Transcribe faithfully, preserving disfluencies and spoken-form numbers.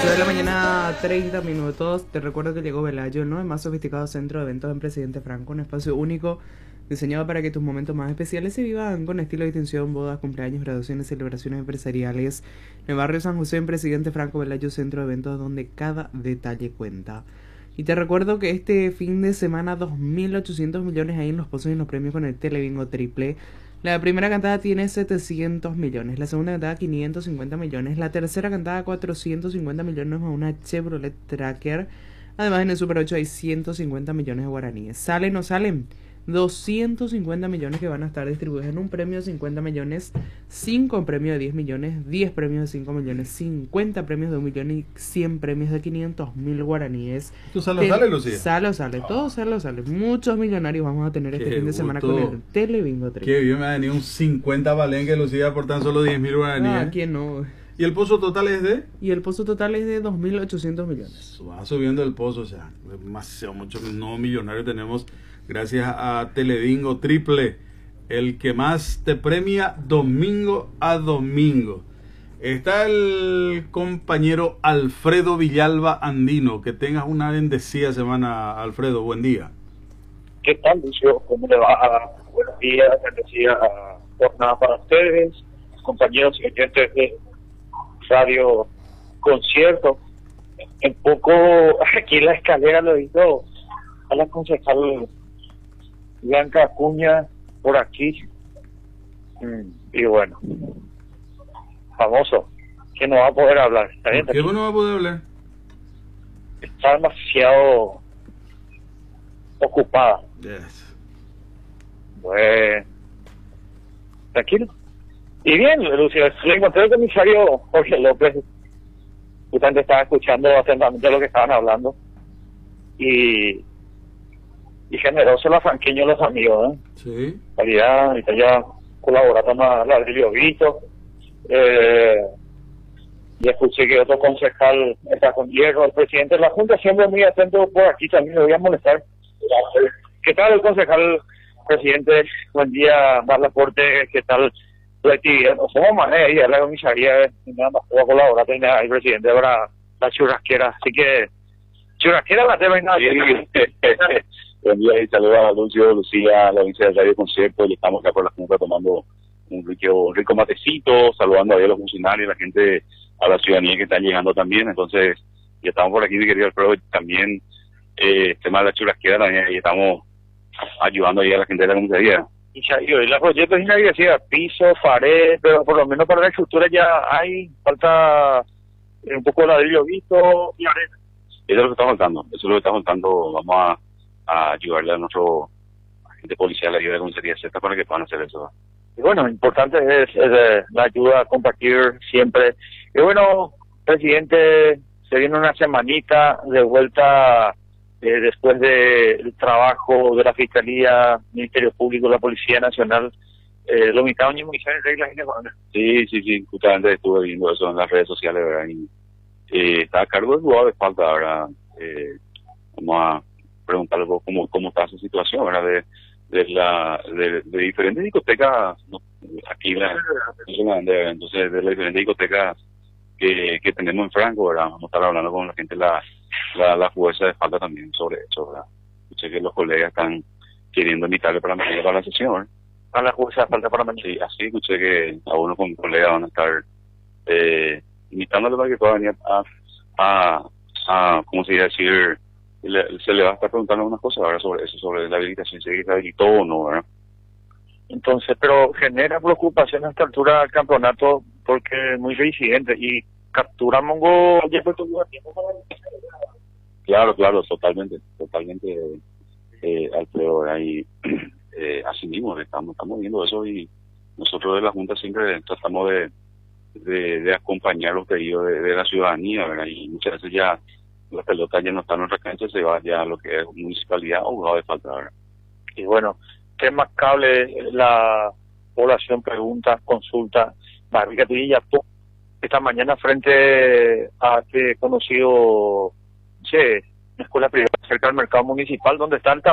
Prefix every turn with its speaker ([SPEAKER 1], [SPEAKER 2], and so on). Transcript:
[SPEAKER 1] ocho de la mañana, treinta minutos. Te recuerdo que llegó Velayo, ¿no? El más sofisticado centro de eventos en Presidente Franco, un espacio único diseñado para que tus momentos más especiales se vivan con estilo de distinción, bodas, cumpleaños, graduaciones, celebraciones empresariales. En el barrio San José, en Presidente Franco, Velayo, centro de eventos donde cada detalle cuenta. Y te recuerdo que este fin de semana, dos mil ochocientos millones ahí en los pozos y en los premios con el Telebingo Triple. La primera cantada tiene setecientos millones, la segunda cantada quinientos cincuenta millones, la tercera cantada cuatrocientos cincuenta millones más una Chevrolet Tracker. Además en el Super ocho hay ciento cincuenta millones de guaraníes. ¿Salen o no salen? doscientos cincuenta millones que van a estar distribuidos en un premio de cincuenta millones, cinco premios de diez millones, diez premios de cinco millones, cincuenta premios de un millón y cien premios de quinientos mil guaraníes.
[SPEAKER 2] ¿Tú sale o sale, Lucía?
[SPEAKER 1] Sale o sale, oh. todo sale o sale. Muchos millonarios vamos a tener este fin de semana con el Telebingo tres.
[SPEAKER 2] Qué bien, me ha venido un cincuenta balenque, Lucía, por tan solo diez mil guaraníes.
[SPEAKER 1] Ah, ¿quién no?
[SPEAKER 2] ¿Y el pozo total es de?
[SPEAKER 1] Y el pozo total es de dos mil ochocientos millones.
[SPEAKER 2] Va subiendo el pozo, o sea, demasiado, muchos nuevos millonarios tenemos gracias a Telebingo Triple, el que más te premia domingo a domingo. Está el compañero Alfredo Villalba Andino. Que tengas una bendecida semana, Alfredo. Buen día.
[SPEAKER 3] ¿Qué tal, Lucio? ¿Cómo le va? Buenos días, bendecida jornada para ustedes, compañeros y oyentes de Radio Concierto. En poco, aquí en la escalera lo hizo a la concejal Blanca Acuña por aquí. Y bueno, famoso, que no va a poder hablar. ¿Está bien?
[SPEAKER 2] ¿Por qué no va a poder hablar?
[SPEAKER 3] Está demasiado ocupada.
[SPEAKER 2] Yes.
[SPEAKER 3] Bueno, tranquilo. Y bien, Lucio, le encontré al comisario Jorge López. Justamente estaba escuchando atentamente lo que estaban hablando. Y y generoso la franqueño los amigos, ¿eh?
[SPEAKER 2] Sí.
[SPEAKER 3] Calidad, ahorita ya colabora con la Ladrillo Vito. Eh, y escuché que otro concejal está con Diego, el presidente de la Junta, siempre muy atento por aquí, también le voy a molestar. ¿Qué tal el concejal presidente? Buen día, Marla Porte, ¿qué tal la actividad? No somos más, eh, y la comisaría, nada más puedo colaborar, tenía el presidente para la churrasquera, así que churrasquera la tema y nada.
[SPEAKER 4] Buen día y saludos a Lucio, Lucía, la audiencia de Radio Concierto, y estamos acá por la Junta tomando un rico, un rico matecito, saludando a los funcionarios, la gente, a la ciudadanía que está llegando también. Entonces, ya estamos por aquí, mi querido Alfredo, también eh, el tema de la churrasquera también, y estamos ayudando ahí a la gente de la comisaría.
[SPEAKER 3] Y, y las proyectos y nadie decía piso, pared, pero por lo menos para la estructura ya hay, falta un poco de ladrillo visto y arena.
[SPEAKER 4] Eso es lo que está faltando, eso es lo que está faltando. Vamos a a ayudarle a nuestro agente policial, ayuda de comisaría cerca para que puedan hacer eso.
[SPEAKER 3] Y bueno, importante es, es eh, la ayuda a compartir siempre. Y bueno, presidente, se viene una semanita de vuelta eh, después del trabajo de la Fiscalía, Ministerio Público, la Policía Nacional, eh, lo mitad de inmunizar en reglas ilegales.
[SPEAKER 4] Sí, sí, sí, justamente estuve viendo eso en las redes sociales, ¿verdad? Y eh, está a cargo del juzgado de falta, ¿verdad? Eh, vamos a preguntarle cómo cómo está su situación, ¿verdad? De, de la de, de diferentes discotecas, no, aquí la, de, entonces de las diferentes discotecas que, que tenemos en Franco, ¿verdad? Vamos a estar hablando con la gente, la la, la jueza de falta también sobre eso, ¿verdad? Escuché que los colegas están queriendo invitarle para mañana para la sesión, ¿verdad?
[SPEAKER 3] A la jueza de falta para mañana.
[SPEAKER 4] Sí, así escuché que a uno con colegas van a estar eh, invitándole para que pueda venir a, a, a ¿cómo se iba a decir? Le, se le va a estar preguntando algunas cosas ahora sobre eso, sobre la habilitación, si se habilitó o no, ¿verdad?
[SPEAKER 3] Entonces, pero genera preocupación a esta altura del campeonato porque es muy reincidente y captura Mongo ya fue todo el tiempo para el...
[SPEAKER 4] Claro, claro, totalmente, totalmente, eh, Alfredo, ahí, eh, así mismo, estamos, estamos viendo eso y nosotros de la Junta siempre tratamos de, de, de acompañar los pedidos de, de la ciudadanía, ¿verdad? Y muchas veces ya la pelota ya no está en nuestra cancha, se va ya a lo que es municipalidad o va de falta, ¿verdad?
[SPEAKER 3] Y bueno, temas cable, la población pregunta, consulta, Barriga Tirilla, esta mañana frente a este conocido, che, una escuela privada cerca del mercado municipal, donde está el